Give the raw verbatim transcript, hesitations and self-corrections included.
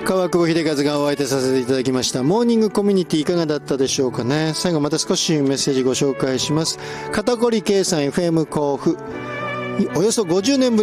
川久保秀和がお相手させていただきましたモーニングコミュニティいかがだったでしょうかね。最後また少しメッセージご紹介します。肩こり計算 エフエム 甲府、およそごじゅうねんぶり